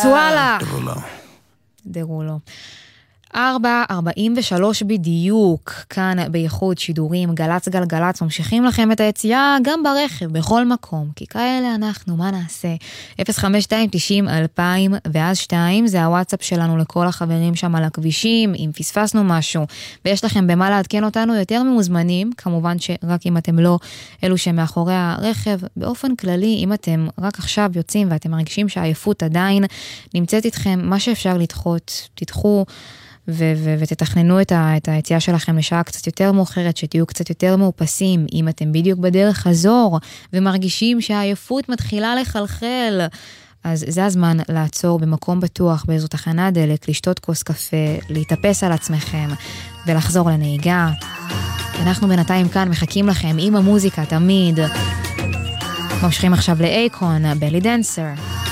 וואלה. דרולו. 4:43 בדיוק, כאן בייחוד שידורים, גלץ גלגלץ, ממשיכים לכם את היציאה גם ברכב, בכל מקום, כי כאלה אנחנו, מה נעשה? 052-90-2000 ואז 2, זה הוואטסאפ שלנו לכל החברים שם על הכבישים, אם פספסנו משהו, ויש לכם במה לעדכן אותנו יותר ממוזמנים, כמובן שרק אם אתם לא אלו שמאחורי הרכב, באופן כללי, אם אתם רק עכשיו יוצאים ואתם מרגישים שהעייפות עדיין נמצאת איתכם, מה שאפשר לדחות, תדחו, ותתכננו את היציאה שלכם לשעה קצת יותר מאוחרת, שתהיו קצת יותר מאופסים, אם אתם בדיוק בדרך חזור, ומרגישים שהעייפות מתחילה לחלחל, אז זה הזמן לעצור במקום בטוח, באיזו תחנת דלק, לשתות כוס קפה, להתאפס על עצמכם, ולחזור לנהיגה. אנחנו בינתיים כאן מחכים לכם עם המוזיקה תמיד. ממשיכים עכשיו לאייקון, בלי דנסר.